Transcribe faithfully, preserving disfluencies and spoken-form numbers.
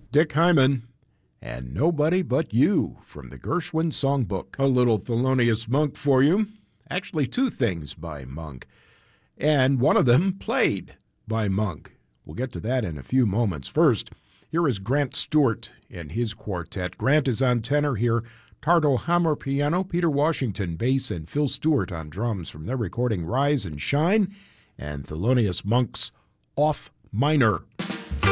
Dick Hyman, and Nobody But You from the Gershwin Songbook. A little Thelonious Monk for you. Actually, two things by Monk, and one of them played by Monk. We'll get to that in a few moments. First, here is Grant Stewart and his quartet. Grant is on tenor here, Tardo Hammer piano, Peter Washington bass, and Phil Stewart on drums from their recording Rise and Shine, and Thelonious Monk's Off Minor.